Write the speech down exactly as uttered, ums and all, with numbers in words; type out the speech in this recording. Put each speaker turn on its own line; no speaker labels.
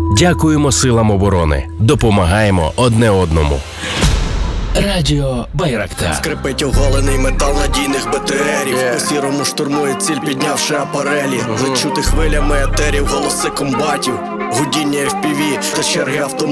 Дякуємо силам оборони. Допомагаємо одне одному. Радіо Байрактар.
Скрипить оголений метал надійних БТРів. yeah. По сірому штурмує ціль, піднявши апарелі. uh-huh. Лечути хвилями етерів, голоси комбатів. Гудіння еф пі ві та черги автоматів.